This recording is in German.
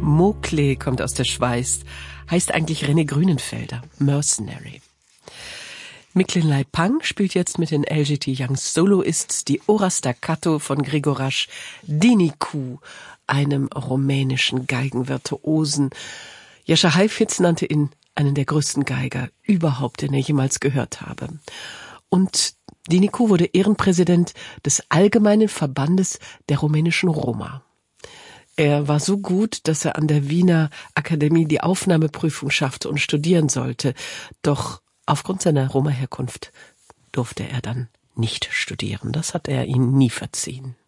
Mokle kommt aus der Schweiz, heißt eigentlich René Grünenfelder, Mercenary. Micklin Pang spielt jetzt mit den LGT Young Soloists die Ora Staccato von Grigorash Dinicu, einem rumänischen Geigenvirtuosen. Jascha Heifetz nannte ihn einen der größten Geiger überhaupt, den er jemals gehört habe. Und Dinicu wurde Ehrenpräsident des Allgemeinen Verbandes der rumänischen Roma. Er war so gut, dass er an der Wiener Akademie die Aufnahmeprüfung schaffte und studieren sollte. Doch aufgrund seiner Roma-Herkunft durfte er dann nicht studieren. Das hat er ihnen nie verziehen.